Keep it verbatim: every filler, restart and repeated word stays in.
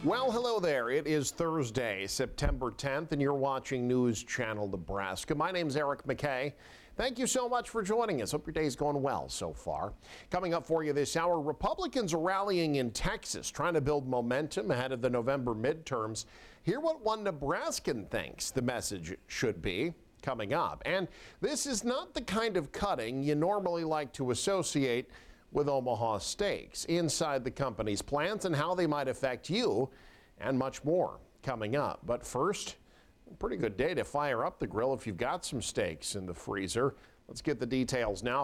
Well, hello there. It is Thursday, September tenth, and you're watching News Channel Nebraska. My name's Eric McKay. Thank you so much for joining us. Hope your day's going well so far. Coming up for you this hour, Republicans are rallying in Texas, trying to build momentum ahead of the November midterms. Hear what one Nebraskan thinks the message should be. Coming up. And this is not the kind of cutting you normally like to associate with Omaha Steaks. Inside the company's plans and how they might affect you, and much more coming up. But first, a pretty good day to fire up the grill if you've got some steaks in the freezer. Let's get the details now.